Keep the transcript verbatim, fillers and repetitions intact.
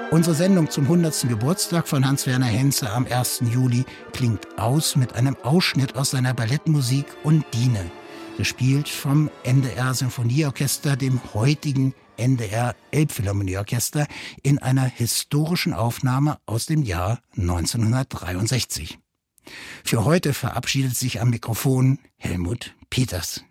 Unsere Sendung zum hundertsten Geburtstag von Hans-Werner Henze am ersten Juli klingt aus mit einem Ausschnitt aus seiner Ballettmusik Undine, gespielt vom N D R-Symphonieorchester, dem heutigen N D R Elbphilharmonieorchester, in einer historischen Aufnahme aus dem Jahr neunzehnhundertdreiundsechzig. Für heute verabschiedet sich am Mikrofon Helmut Peters.